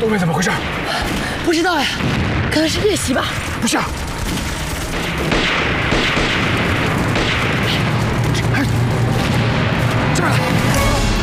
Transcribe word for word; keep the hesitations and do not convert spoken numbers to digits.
面怎么回事？ 不知道呀，可能是夜袭吧。 不是啊，